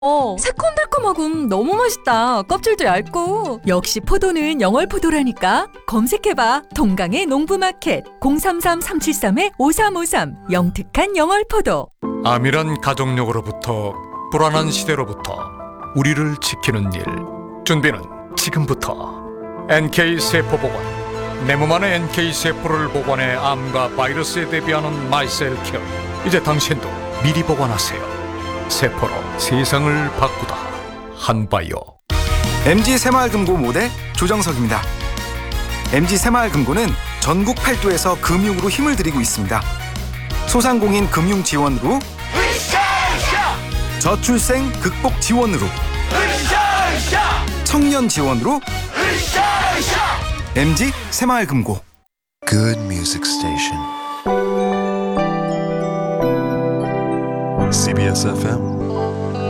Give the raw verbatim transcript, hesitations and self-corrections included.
어, 새콤달콤하고 너무 맛있다. 껍질도 얇고. 역시 포도는 영월포도라니까. 검색해봐. 동강의 농부마켓 공삼삼 삼칠삼 오삼오삼 영특한 영월포도. 암이란 가족력으로부터 불안한 시대로부터 우리를 지키는 일. 준비는 지금부터. 엔케이 세포보관. 내 몸 안에 엔케이 세포를 보관해 암과 바이러스에 대비하는 마이셀 케어. 이제 당신도 미리 보관하세요. 세포로 세상을 바꾸다. 한바이오. 엠지 새마을금고 모대 조정석입니다. 엠지 새마을금고는 전국 팔도에서 금융으로 힘을 들이고 있습니다. 소상공인 금융 지원으로, 저출생 극복 지원으로, 청년 지원으로, 엠지 새마을금고. Good music station. 씨비에스 에프엠